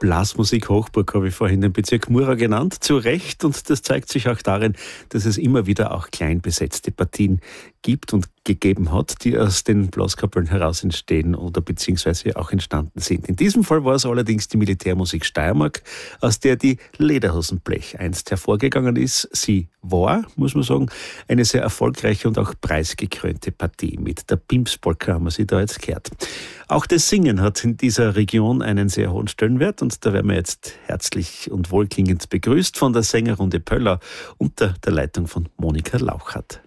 Blasmusik Hochburg habe ich vorhin den Bezirk Mura genannt, zu Recht, und das zeigt sich auch darin, dass es immer wieder auch klein besetzte Partien gibt und gegeben hat, die aus den Blaskapellen heraus entstehen oder beziehungsweise auch entstanden sind. In diesem Fall war es allerdings die Militärmusik Steiermark, aus der die Lederhosenblech einst hervorgegangen ist. Sie war, muss man sagen, eine sehr erfolgreiche und auch preisgekrönte Partie. Mit der Pimspolka haben wir sie da jetzt gehört. Auch das Singen hat in dieser Region einen sehr hohen Stellenwert, und da werden wir jetzt herzlich und wohlklingend begrüßt von der Sängerrunde Pöller unter der Leitung von Monika Lauchert.